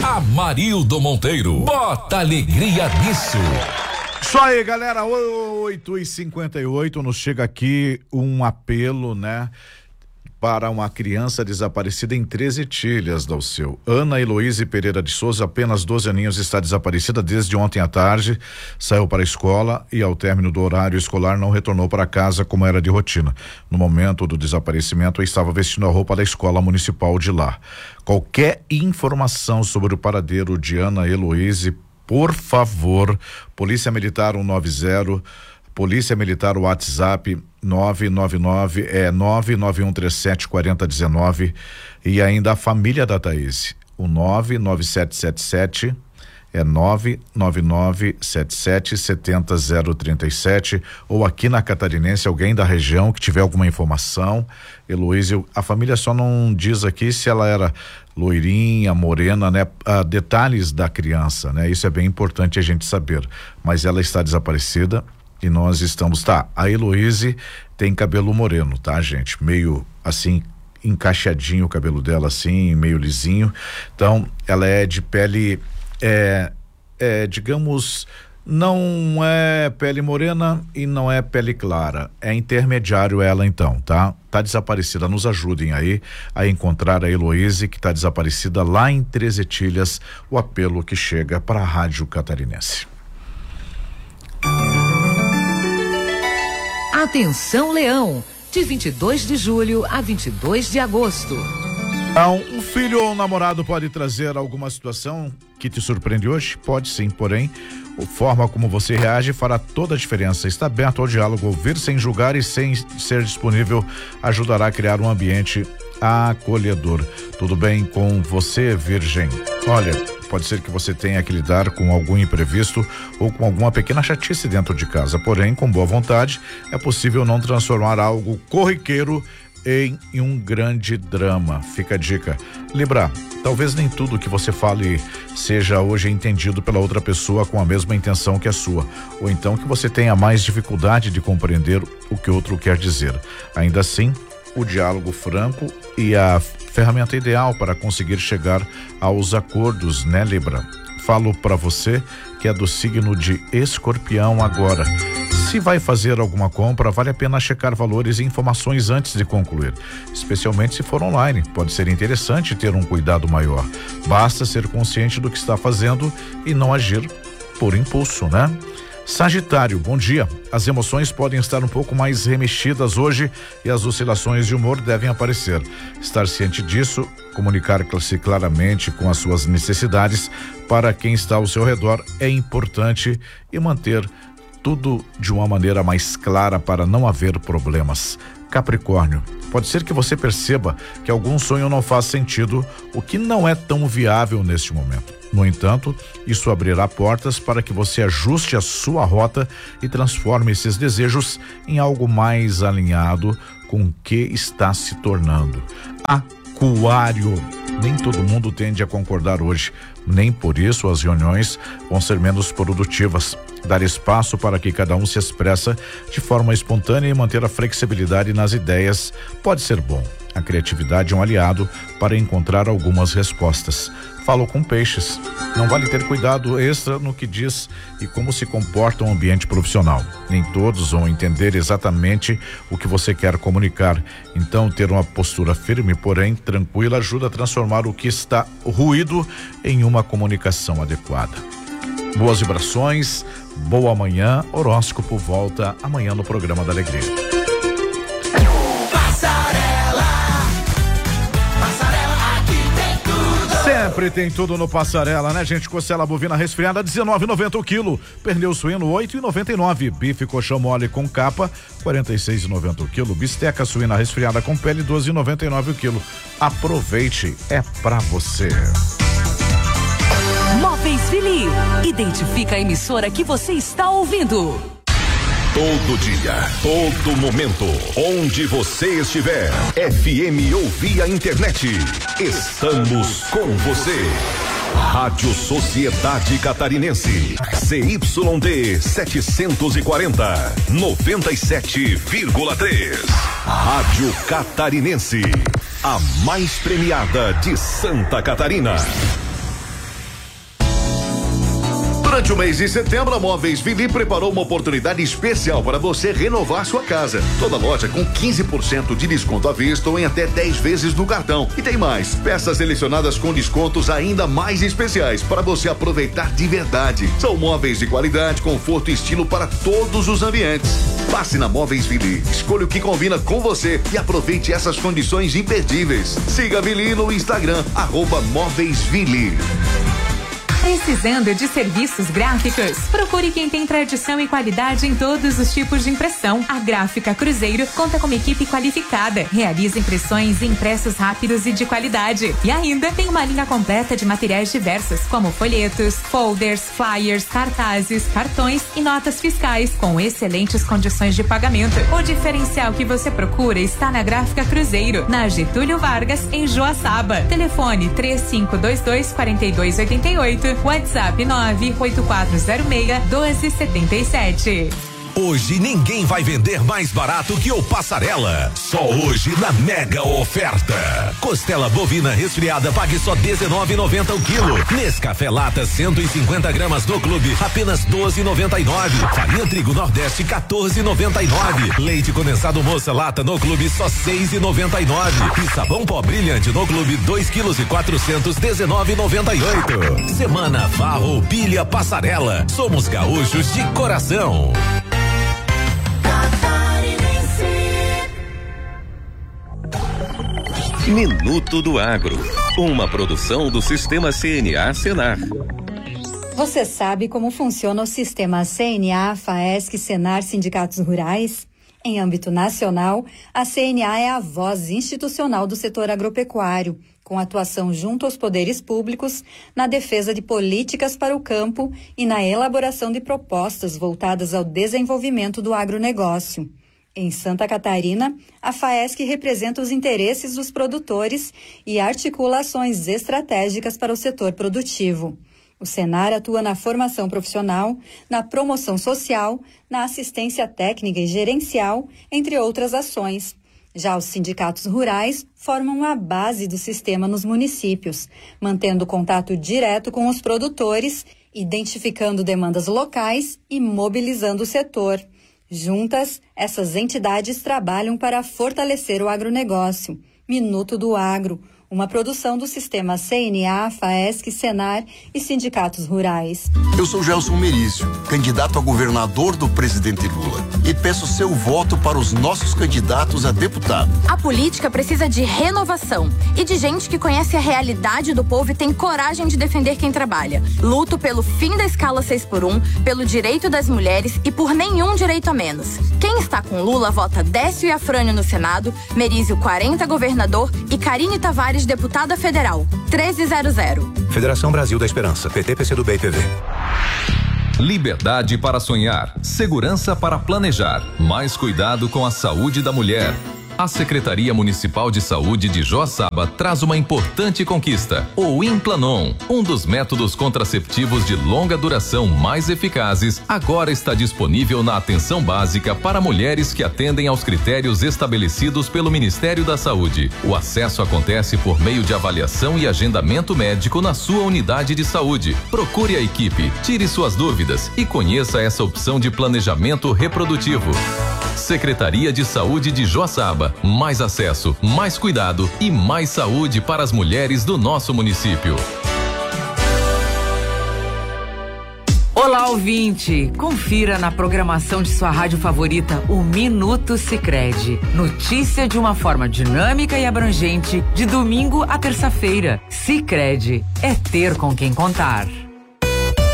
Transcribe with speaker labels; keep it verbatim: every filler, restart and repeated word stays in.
Speaker 1: Amarildo Monteiro, bota alegria nisso.
Speaker 2: Isso aí, galera, oito e cinquenta e oito, nos chega aqui um apelo, né? Para uma criança desaparecida em Três Etilhas, Dalceu. Ana Heloíse Pereira de Souza, apenas doze aninhos, está desaparecida desde ontem à tarde, saiu para a escola e ao término do horário escolar não retornou para casa como era de rotina. No momento do desaparecimento, estava vestindo a roupa da escola municipal de lá. Qualquer informação sobre o paradeiro de Ana Heloíse, por favor, Polícia Militar cento e noventa, Polícia Militar, o WhatsApp nove nove nove é nove nove um três sete quatro zero um nove, e ainda a família da Thaís, o nove nove sete sete sete é nove nove nove sete sete sete zero zero três sete, ou aqui na Catarinense, alguém da região que tiver alguma informação. Heloíse, a família só não diz aqui se ela era loirinha, morena, né? Ah, detalhes da criança, né? Isso é bem importante a gente saber, mas ela está desaparecida. E nós estamos, tá, a Heloíse tem cabelo moreno, tá, gente? Meio assim, encaixadinho o cabelo dela, assim, meio lisinho. Então, ela é de pele, é, é, digamos, não é pele morena e não é pele clara. É intermediário ela, então, tá? Tá desaparecida. Nos ajudem aí a encontrar a Heloíse, que tá desaparecida lá em Três Etilhas. O apelo que chega para a Rádio Catarinense.
Speaker 3: Atenção, Leão, de vinte e dois de julho a vinte e dois de agosto.
Speaker 2: Então, um filho ou um namorado pode trazer alguma situação que te surpreende hoje? Pode sim, porém, a forma como você reage fará toda a diferença. Está aberto ao diálogo, ouvir sem julgar e sem ser disponível ajudará a criar um ambiente acolhedor. Tudo bem com você, Virgem? Olha, pode ser que você tenha que lidar com algum imprevisto ou com alguma pequena chatice dentro de casa, porém, com boa vontade, é possível não transformar algo corriqueiro em, em um grande drama. Fica a dica. Libra, talvez nem tudo que você fale seja hoje entendido pela outra pessoa com a mesma intenção que a sua, ou então que você tenha mais dificuldade de compreender o que o outro quer dizer. Ainda assim, o diálogo franco e a ferramenta ideal para conseguir chegar aos acordos, né, Libra? Falo para você que é do signo de Escorpião agora. Se vai fazer alguma compra, vale a pena checar valores e informações antes de concluir, especialmente se for online. Pode ser interessante ter um cuidado maior. Basta ser consciente do que está fazendo e não agir por impulso, né? Sagitário, bom dia. As emoções podem estar um pouco mais remexidas hoje e as oscilações de humor devem aparecer. Estar ciente disso, comunicar-se claramente com as suas necessidades para quem está ao seu redor é importante e manter tudo de uma maneira mais clara para não haver problemas. Capricórnio, pode ser que você perceba que algum sonho não faz sentido, o que não é tão viável neste momento. No entanto, isso abrirá portas para que você ajuste a sua rota e transforme esses desejos em algo mais alinhado com o que está se tornando. Aquário, nem todo mundo tende a concordar hoje, nem por isso as reuniões vão ser menos produtivas. Dar espaço para que cada um se expressa de forma espontânea e manter a flexibilidade nas ideias pode ser bom. A criatividade é um aliado para encontrar algumas respostas. Falo com peixes. Não vale ter cuidado extra no que diz e como se comporta um ambiente profissional. Nem todos vão entender exatamente o que você quer comunicar. Então, ter uma postura firme, porém tranquila, ajuda a transformar o que está ruído em uma comunicação adequada. Boas vibrações, boa manhã. Horóscopo volta amanhã no programa da Alegria. Sempre tem tudo no Passarela, né, gente? Costela bovina resfriada dezenove e noventa o quilo, pernil suíno oito e noventa e nove, bife colchão mole com capa quarenta e seis e noventa o quilo, bisteca suína resfriada com pele doze e noventa e nove o quilo. Aproveite, é pra você.
Speaker 3: Móveis Fili, identifica a emissora que você está ouvindo.
Speaker 1: Todo dia, todo momento, onde você estiver, F M ou via internet, estamos com você. Rádio Sociedade Catarinense, C Y D setecentos e quarenta, noventa e sete vírgula três. Rádio Catarinense, a mais premiada de Santa Catarina. Durante o mês de setembro, a Móveis Vili preparou uma oportunidade especial para você renovar sua casa. Toda loja com quinze por cento de desconto à vista ou em até dez vezes no cartão. E tem mais, peças selecionadas com descontos ainda mais especiais para você aproveitar de verdade. São móveis de qualidade, conforto e estilo para todos os ambientes. Passe na Móveis Vili, escolha o que combina com você e aproveite essas condições imperdíveis. Siga a Vili no Instagram, arroba Móveis Vili.
Speaker 4: Precisando de serviços gráficos? Procure quem tem tradição e qualidade em todos os tipos de impressão. A Gráfica Cruzeiro conta com uma equipe qualificada, realiza impressões e impressos rápidos e de qualidade. E ainda tem uma linha completa de materiais diversos, como folhetos, folders, flyers, cartazes, cartões e notas fiscais, com excelentes condições de pagamento. O diferencial que você procura está na Gráfica Cruzeiro, na Getúlio Vargas, em Joaçaba. Telefone três cinco dois dois, quatro dois oito oito. WhatsApp nove oito quatro zero seis, um dois sete sete.
Speaker 1: Hoje ninguém vai vender mais barato que o Passarela. Só hoje na mega oferta. Costela bovina resfriada, pague só dezenove reais e noventa centavos o quilo. Nescafé lata cento e cinquenta gramas no clube, apenas doze reais e noventa e nove centavos. Farinha trigo Nordeste quatorze reais e noventa e nove centavos. Leite condensado moça lata no clube só seis reais e noventa e nove centavos. E sabão pó brilhante no clube dois quilos e quatrocentos, dezenove reais e noventa e oito centavos. Semana Farroupilha Passarela. Somos gaúchos de coração.
Speaker 5: Minuto do Agro, uma produção do Sistema C N A Senar.
Speaker 6: Você sabe como funciona o sistema C N A, FAESC, Senar, Sindicatos Rurais? Em âmbito nacional, a C N A é a voz institucional do setor agropecuário, com atuação junto aos poderes públicos na defesa de políticas para o campo e na elaboração de propostas voltadas ao desenvolvimento do agronegócio. Em Santa Catarina, a FAESC representa os interesses dos produtores e articula ações estratégicas para o setor produtivo. O Senar atua na formação profissional, na promoção social, na assistência técnica e gerencial, entre outras ações. Já os sindicatos rurais formam a base do sistema nos municípios, mantendo contato direto com os produtores, identificando demandas locais e mobilizando o setor. Juntas, essas entidades trabalham para fortalecer o agronegócio. Minuto do Agro, uma produção do Sistema C N A, FAESC, Senar e Sindicatos Rurais.
Speaker 7: Eu sou Gelson Merício, candidato a governador do presidente Lula, e peço seu voto para os nossos candidatos a deputado.
Speaker 8: A política precisa de renovação e de gente que conhece a realidade do povo e tem coragem de defender quem trabalha. Luto pelo fim da escala seis por um, pelo direito das mulheres e por nenhum direito a menos. Quem está com Lula vota Décio e Afrânio no Senado, Merício quarenta governador e Karine Tavares deputada federal. treze zero zero.
Speaker 9: Federação Brasil da Esperança, P T, P C do B e P V.
Speaker 5: Liberdade para sonhar, segurança para planejar, mais cuidado com a saúde da mulher. A Secretaria Municipal de Saúde de Joaçaba traz uma importante conquista, o Implanon, um dos métodos contraceptivos de longa duração mais eficazes, agora está disponível na atenção básica para mulheres que atendem aos critérios estabelecidos pelo Ministério da Saúde. O acesso acontece por meio de avaliação e agendamento médico na sua unidade de saúde. Procure a equipe, tire suas dúvidas e conheça essa opção de planejamento reprodutivo. Secretaria de Saúde de Joaçaba, mais acesso, mais cuidado e mais saúde para as mulheres do nosso município.
Speaker 3: Olá, ouvinte! Confira na programação de sua rádio favorita o Minuto Sicredi. Notícia de uma forma dinâmica e abrangente, de domingo a terça-feira. Sicredi é ter com quem contar.